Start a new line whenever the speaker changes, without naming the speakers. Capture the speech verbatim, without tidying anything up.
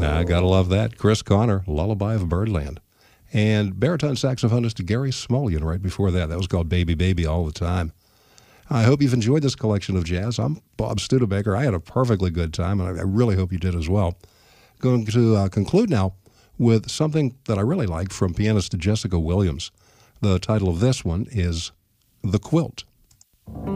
I gotta love that. Chris Connor, Lullaby of Birdland. And baritone saxophonist Gary Smolian right before that. That was called Baby Baby All the Time. I hope you've enjoyed this collection of jazz. I'm Bob Studebaker. I had a perfectly good time, and I really hope you did as well. Going to uh, conclude now with something that I really like from pianist Jessica Williams. The title of this one is The Quilt.